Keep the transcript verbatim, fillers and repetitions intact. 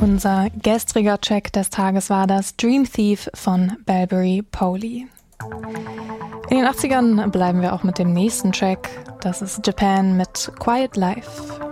Unser gestriger Track des Tages war das Dream Thief von Balbury Poli. In den achtzigern bleiben wir auch mit dem nächsten Track. Das ist Japan mit Quiet Life.